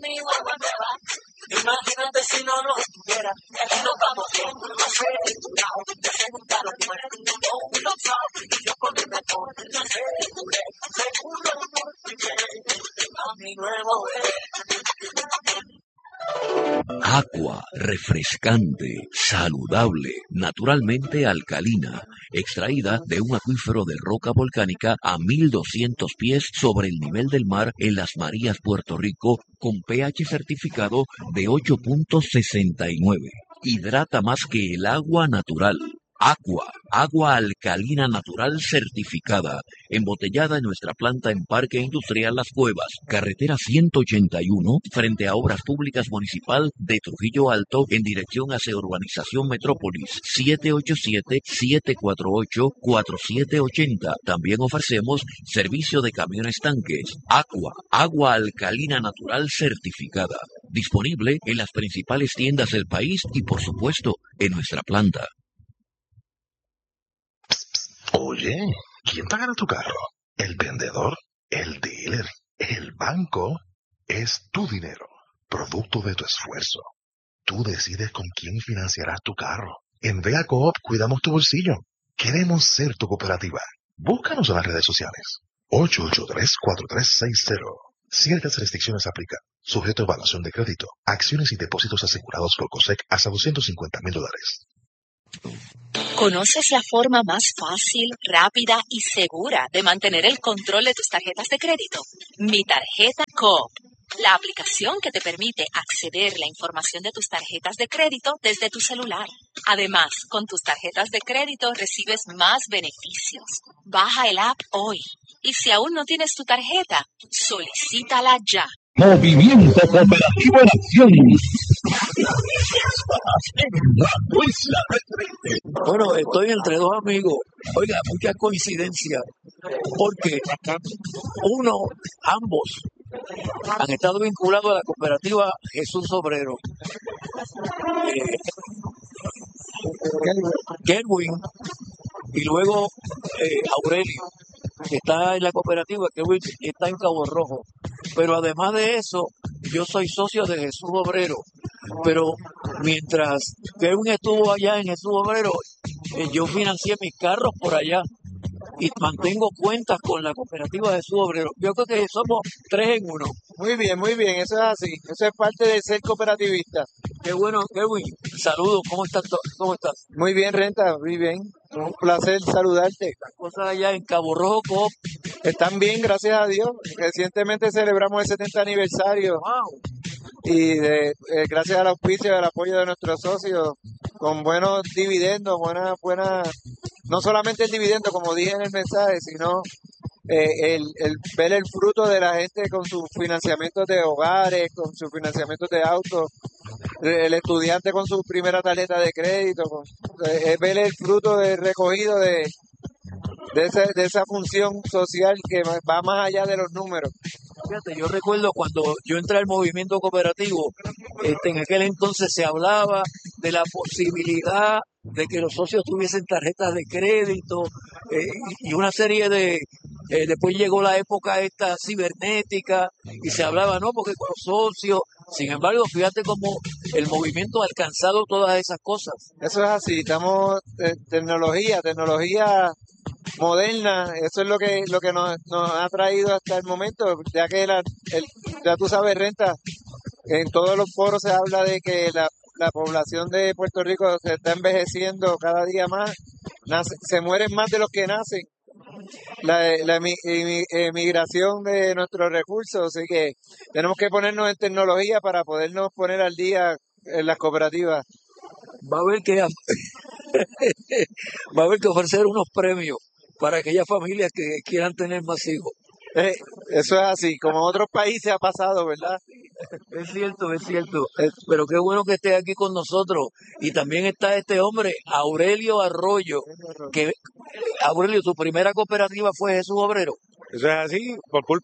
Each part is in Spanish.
mi guagua nueva. Imagínate si no nos tuviera, que aquí nos vamos siempre no sé, de segunda lo muere, no lo sabe, y yo con mi mejor, no sé, seguro, a mi nuevo Agua refrescante, saludable, naturalmente alcalina, extraída de un acuífero de roca volcánica a 1200 pies sobre el nivel del mar en Las Marías, Puerto Rico, con pH certificado de 8.69. Hidrata más que el agua natural. Agua alcalina natural certificada, embotellada en nuestra planta en Parque Industrial Las Cuevas, carretera 181, frente a Obras Públicas Municipal de Trujillo Alto, en dirección hacia Urbanización Metrópolis, 787-748-4780. También ofrecemos servicio de camiones tanques. Agua alcalina natural certificada, disponible en las principales tiendas del país y, por supuesto, en nuestra planta. Oye, ¿quién pagará tu carro? ¿El vendedor? ¿El dealer? ¿El banco? Es tu dinero, producto de tu esfuerzo. Tú decides con quién financiarás tu carro. En Vega Coop cuidamos tu bolsillo. Queremos ser tu cooperativa. Búscanos en las redes sociales. 883-4360. Ciertas restricciones aplican. Sujeto a evaluación de crédito. Acciones y depósitos asegurados por COSEC hasta $250,000. ¿Conoces la forma más fácil, rápida y segura de mantener el control de tus tarjetas de crédito? Mi Tarjeta Coop, la aplicación que te permite acceder a la información de tus tarjetas de crédito desde tu celular. Además, con tus tarjetas de crédito recibes más beneficios. Baja el app hoy. Y si aún no tienes tu tarjeta, solicítala ya. Movimiento Cooperativo en Acción. Bueno, estoy entre dos amigos. Oiga, mucha coincidencia, porque ambos han estado vinculados a la cooperativa Jesús Obrero. Kelvin y luego Aurelio, que está en la cooperativa, Kelvin está en Cabo Rojo. Pero además de eso, yo soy socio de Jesús Obrero. Pero mientras Kelvin estuvo allá en Jesús Obrero, yo financié mis carros por allá y mantengo cuentas con la cooperativa de Jesús Obrero. Yo creo que somos 3 en 1. Muy bien, eso es así. Eso es parte de ser cooperativista. Qué bueno, Kelvin. Saludos, ¿cómo estás? Muy bien, Renta, muy bien. Un placer saludarte. Las cosas allá en Cabo Rojo Coop están bien, gracias a Dios. Recientemente celebramos el 70 aniversario. Wow. Y gracias al auspicio y al apoyo de nuestros socios, con buenos dividendos, no solamente el dividendo, como dije en el mensaje, sino el ver el fruto de la gente con sus financiamientos de hogares, con sus financiamientos de autos, el estudiante con su primera tarjeta de crédito, ver el fruto del recogido de esa función social que va más allá de los números. Fíjate, yo recuerdo cuando yo entré al movimiento cooperativo, en aquel entonces se hablaba de la posibilidad de que los socios tuviesen tarjetas de crédito y una serie de... después llegó la época esta cibernética y se hablaba, no, porque con los socios. Sin embargo, fíjate cómo el movimiento ha alcanzado todas esas cosas. Eso es así, estamos tecnología moderna, eso es lo que nos ha traído hasta el momento, ya que ya tú sabes, Renta, en todos los foros se habla de que la población de Puerto Rico se está envejeciendo cada día más, se mueren más de los que nacen. La emigración de nuestros recursos, así que tenemos que ponernos en tecnología para podernos poner al día en las cooperativas. Va a haber que ofrecer unos premios para aquellas familias que quieran tener más hijos. Eso es así, como en otros países ha pasado, ¿verdad? Es cierto. Pero qué bueno que esté aquí con nosotros. Y también está este hombre, Aurelio Arroyo, que Aurelio, tu primera cooperativa fue Jesús Obrero. Eso es así,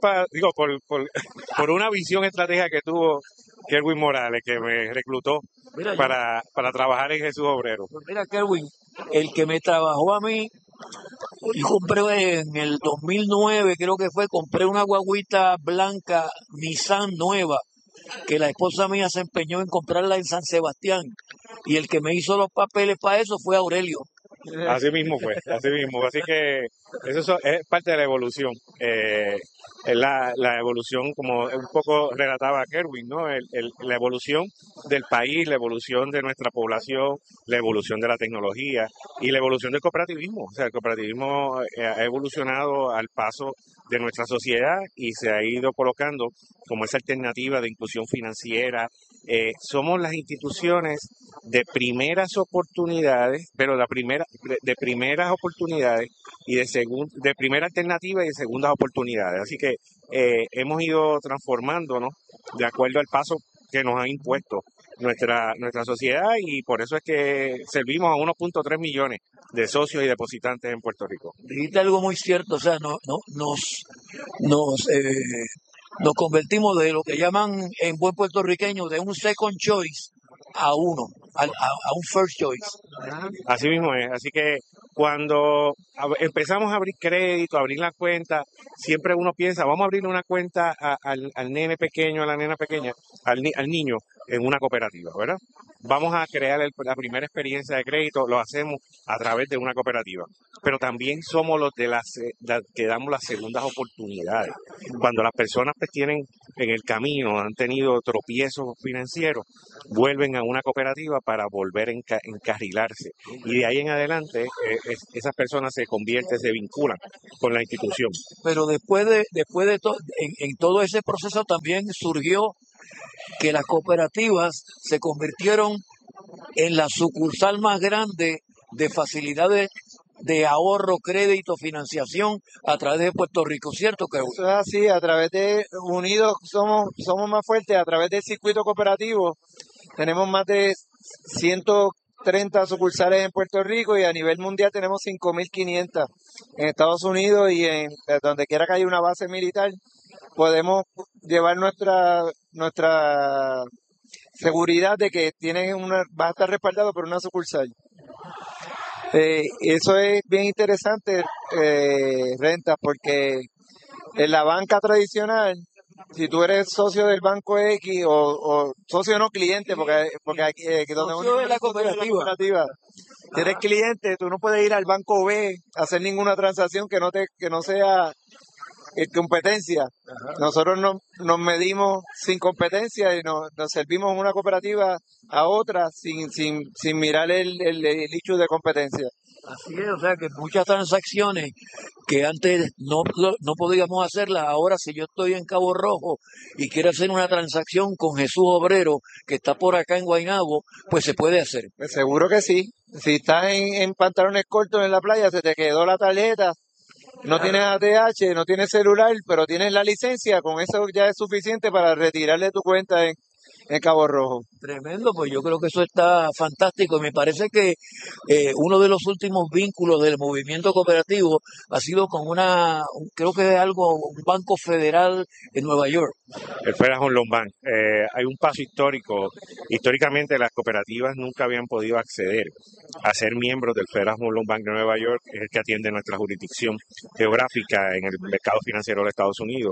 por una visión estratégica que tuvo Kelvin Morales, que me reclutó para trabajar en Jesús Obrero. Pues mira, Kelvin, el que me trabajó a mí, yo compré en el 2009, creo que fue, compré una guaguita blanca Nissan nueva que la esposa mía se empeñó en comprarla en San Sebastián y el que me hizo los papeles para eso fue Aurelio. Así mismo fue, así mismo. Así que es parte de la evolución. Es la evolución, como un poco relataba Kerwin, ¿no? La evolución del país, la evolución de nuestra población, la evolución de la tecnología y la evolución del cooperativismo. O sea, el cooperativismo ha evolucionado al paso de nuestra sociedad y se ha ido colocando como esa alternativa de inclusión financiera. Somos las instituciones de primeras oportunidades, pero de primeras oportunidades y de primera alternativa y de segundas oportunidades. Así que hemos ido transformándonos de acuerdo al paso que nos ha impuesto nuestra sociedad y por eso es que servimos a 1.3 millones de socios y depositantes en Puerto Rico. Dijiste algo muy cierto, o sea, nos, nos convertimos de lo que llaman en buen puertorriqueño de un second choice a un first choice. Así mismo es, así que cuando empezamos a abrir crédito, a abrir la cuenta, siempre uno piensa, vamos a abrir una cuenta al nene pequeño, a la nena pequeña, al niño en una cooperativa, ¿verdad? Vamos a crear la primera experiencia de crédito, lo hacemos a través de una cooperativa, pero también somos los que damos las segundas oportunidades. Cuando las personas pues tienen en el camino, han tenido tropiezos financieros, vuelven a una cooperativa para volver a encarrilarse y de ahí en adelante esas personas se vinculan con la institución. Pero después de en todo ese proceso también surgió que las cooperativas se convirtieron en la sucursal más grande de facilidades de ahorro, crédito, financiación a través de Puerto Rico, ¿cierto? Eso es así, a través de Unidos somos más fuertes, a través del circuito cooperativo tenemos más de 130 sucursales en Puerto Rico y a nivel mundial tenemos 5.500 en Estados Unidos y en donde quiera que haya una base militar podemos llevar nuestra seguridad de que va a estar respaldado por una sucursal. Eso es bien interesante, Rentas, porque en la banca tradicional, si tú eres socio del banco X o socio no cliente, porque aquí donde socio de la cooperativa, si eres cliente, tú no puedes ir al banco B a hacer ninguna transacción que no sea competencia. Nosotros nos medimos sin competencia y nos servimos una cooperativa a otra sin mirar el hecho de competencia. Así es, o sea que muchas transacciones que antes no podíamos hacerlas, ahora si yo estoy en Cabo Rojo y quiero hacer una transacción con Jesús Obrero que está por acá en Guaynabo, pues se puede hacer. Pues seguro que sí. Si estás en pantalones cortos en la playa, se te quedó la tarjeta, no tienes ATH, no tienes celular, pero tienes la licencia, con eso ya es suficiente para retirarle tu cuenta en Cabo Rojo. Tremendo, pues yo creo que eso está fantástico y me parece que uno de los últimos vínculos del movimiento cooperativo ha sido con creo que es un banco federal en Nueva York. El Federal Home Loan Bank. Hay un paso histórico. Históricamente las cooperativas nunca habían podido acceder a ser miembros del Federal Home Loan Bank de Nueva York, es el que atiende nuestra jurisdicción geográfica en el mercado financiero de Estados Unidos.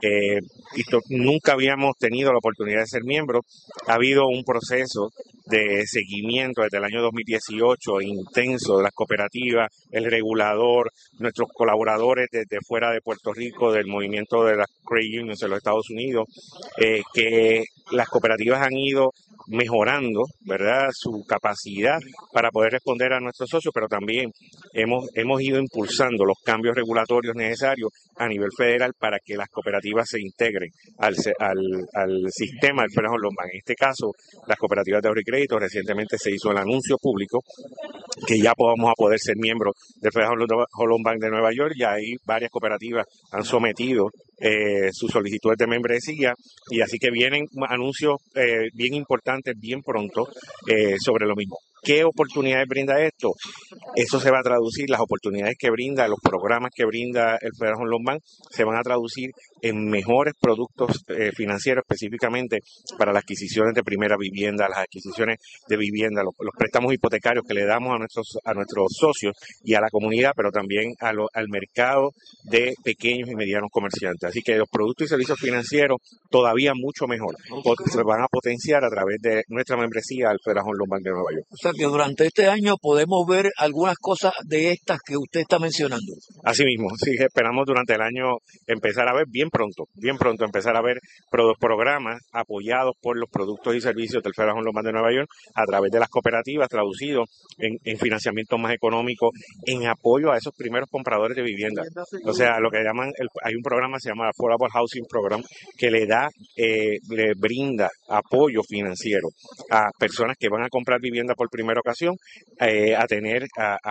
Nunca habíamos tenido la oportunidad de ser miembros. Ha habido un proceso de seguimiento desde el año 2018 intenso de las cooperativas, el regulador, nuestros colaboradores desde fuera de Puerto Rico, del movimiento de las Credit Unions en los Estados Unidos, que las cooperativas han ido mejorando, ¿verdad?, su capacidad para poder responder a nuestros socios, pero también hemos ido impulsando los cambios regulatorios necesarios a nivel federal para que las cooperativas se integren al sistema del Federal Home Loan Bank. En este caso, las cooperativas de ahorro y crédito, recientemente se hizo el anuncio público que ya vamos a poder ser miembros del Federal Home Loan Bank de Nueva York. Ya ahí varias cooperativas han sometido sus solicitudes de membresía y así que vienen anuncios bien importantes bien pronto sobre lo mismo. ¿Qué oportunidades brinda esto? Eso se va a traducir, las oportunidades que brinda, los programas que brinda el Federal Home Loan Bank se van a traducir en mejores productos financieros, específicamente para las adquisiciones de primera vivienda, las adquisiciones de vivienda, los préstamos hipotecarios que le damos a nuestros socios y a la comunidad, pero también al mercado de pequeños y medianos comerciantes. Así que los productos y servicios financieros todavía mucho mejor, porque se van a potenciar a través de nuestra membresía al Federal Home Loan Bank de Nueva York. O sea que durante este año podemos ver algunas cosas de estas que usted está mencionando. Así mismo, sí, esperamos durante el año empezar a ver bien pronto empezar a ver programas apoyados por los productos y servicios del Federal Home Loan Bank de Nueva York a través de las cooperativas, traducidos en financiamiento más económico, en apoyo a esos primeros compradores de vivienda. O sea, lo que llaman, hay un programa que se llama Affordable Housing Program que le brinda apoyo financiero a personas que van a comprar vivienda por primera ocasión, a tener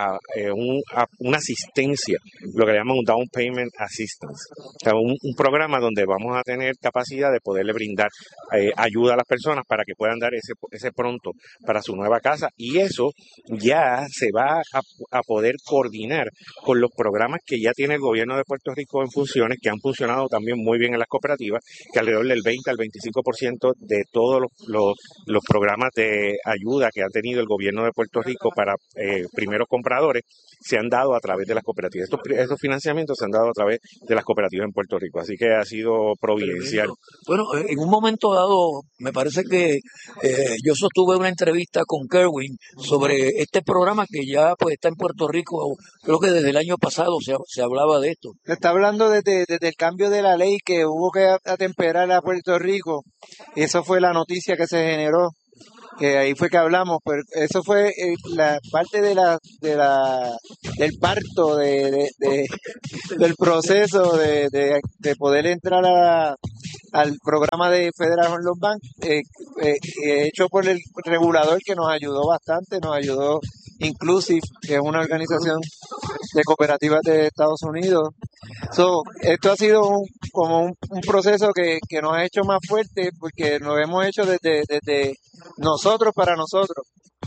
una asistencia, lo que llaman un Down Payment Assistance. O sea, un programa donde vamos a tener capacidad de poderle brindar ayuda a las personas para que puedan dar ese pronto para su nueva casa, y eso ya se va a poder coordinar con los programas que ya tiene el gobierno de Puerto Rico en funciones, que han funcionado también muy bien en las cooperativas, que alrededor del 20 al 25% de todos los programas de ayuda que ha tenido el gobierno de Puerto Rico para primeros compradores se han dado a través de las cooperativas. Estos financiamientos se han dado a través de las cooperativas en Puerto Rico, así que ha sido providencial. Bueno, en un momento dado, me parece que yo sostuve una entrevista con Kerwin sobre este programa que ya pues está en Puerto Rico. Creo que desde el año pasado se hablaba de esto. Se está hablando desde el cambio de la ley que hubo que atemperar a Puerto Rico. Eso fue la noticia que se generó. Que ahí fue que hablamos, pero eso fue la parte del parto del proceso de poder entrar al programa de Federal Home Loan Bank, hecho por el regulador que nos ayudó bastante, nos ayudó Inclusive, que es una organización de cooperativas de Estados Unidos. Esto ha sido un proceso que nos ha hecho más fuerte, porque lo hemos hecho desde nosotros para nosotros.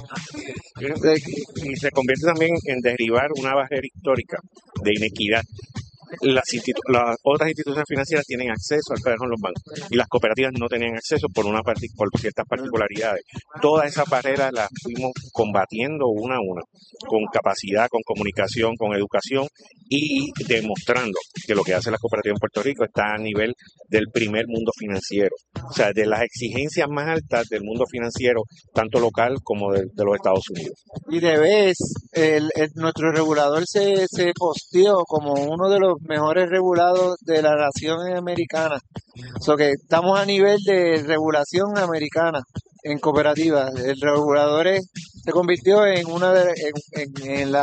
Y se convierte también en derribar una barrera histórica de inequidad. Las otras instituciones financieras tienen acceso al Federal Home Loan Bank y las cooperativas no tenían acceso por ciertas particularidades. Todas esas barreras las fuimos combatiendo una a una, con capacidad, con comunicación, con educación, y demostrando que lo que hacen las cooperativas en Puerto Rico está a nivel del primer mundo financiero. O sea, de las exigencias más altas del mundo financiero, tanto local como de los Estados Unidos. Y de vez, nuestro regulador se posteó como uno de los mejores regulados de la nación americana. Que estamos a nivel de regulación americana en cooperativas. El regulador se convirtió en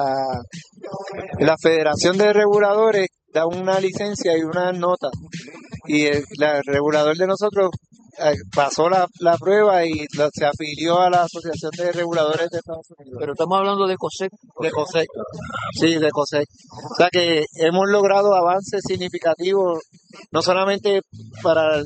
la Federación de Reguladores, da una licencia y una nota. Y el regulador de nosotros pasó la prueba y se afilió a la Asociación de Reguladores de Estados Unidos. Pero estamos hablando de COSEC. De COSEC. Sí, de COSEC. O sea que hemos logrado avances significativos, no solamente para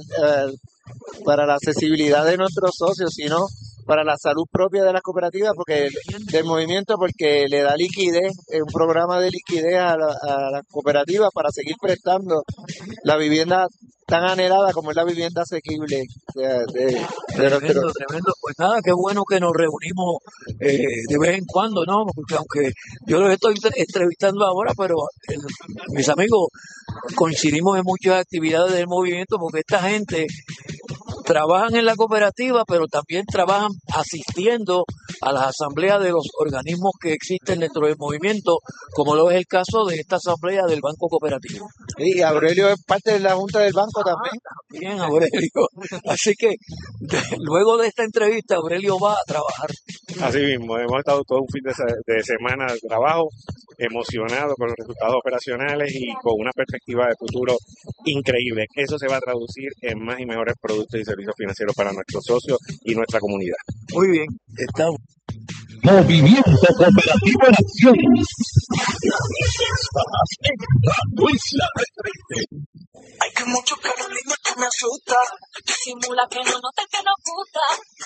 la accesibilidad de nuestros socios, sino para la salud propia de las cooperativas, del movimiento, porque le da liquidez, un programa de liquidez a las cooperativas para seguir prestando la vivienda tan anhelada como es la vivienda asequible. Tremendo. Pues nada, qué bueno que nos reunimos de vez en cuando, ¿no? Porque aunque yo los estoy entrevistando ahora, pero mis amigos, coincidimos en muchas actividades del movimiento, porque esta gente trabajan en la cooperativa, pero también trabajan asistiendo a las asambleas de los organismos que existen dentro del movimiento, como lo es el caso de esta asamblea del Banco Cooperativo. Y Aurelio es parte de la Junta del Banco también. Bien, Aurelio. Así que luego de esta entrevista, Aurelio va a trabajar. Así mismo, hemos estado todo un fin de semana de trabajo, emocionados con los resultados operacionales y con una perspectiva de futuro increíble. Eso se va a traducir en más y mejores productos y servicios financieros para nuestros socios y nuestra comunidad. Muy bien, estamos. Movimiento Cooperativo en Acción. Hay que mucho Carolina que me asusta. Simula que no nota que nos gusta.